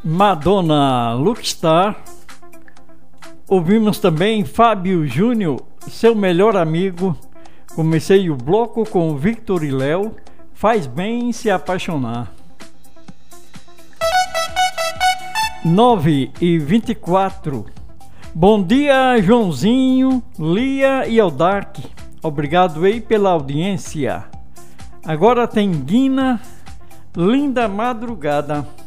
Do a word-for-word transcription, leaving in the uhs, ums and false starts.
Madonna Luckstar. Ouvimos também Fábio Júnior, Seu Melhor Amigo. Comecei o bloco com Victor e Léo, Faz Bem Se Apaixonar. nove e vinte e quatro. Bom dia, Joãozinho, Lia e Aldarque. Obrigado aí pela audiência. Agora tem Guina, Linda Madrugada.